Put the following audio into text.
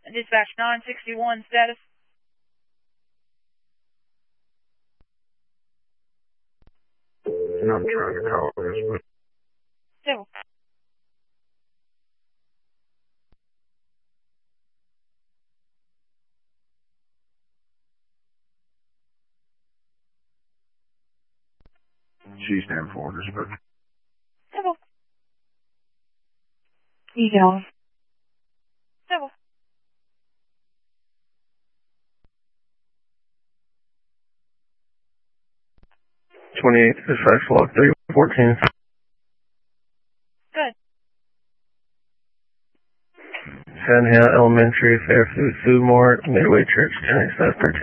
Dispatch 961 status. I'm trying to call this, but Civil. she's down for this, but Civil. Eagle. Civil. 28 dispatch log 314. Good. Sandhill Elementary, Fairfield Food Mart, Midway Church, County Staff 13.